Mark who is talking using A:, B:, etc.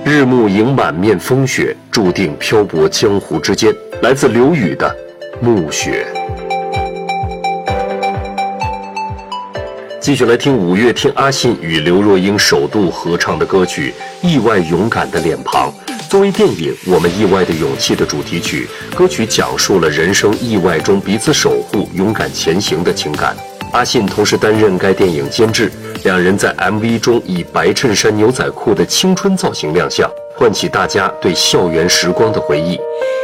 A: 日暮迎满面风雪，注定漂泊江湖之间。来自刘宇的《暮雪》。继续来听五月天阿信与刘若英首度合唱的歌曲《意外勇敢的脸庞》。作为电影《我们意外的勇气》的主题曲，歌曲讲述了人生意外中彼此守护、勇敢前行的情感。阿信同时担任该电影监制，两人在 MV 中以白衬衫、牛仔裤的青春造型亮相，唤起大家对校园时光的回忆。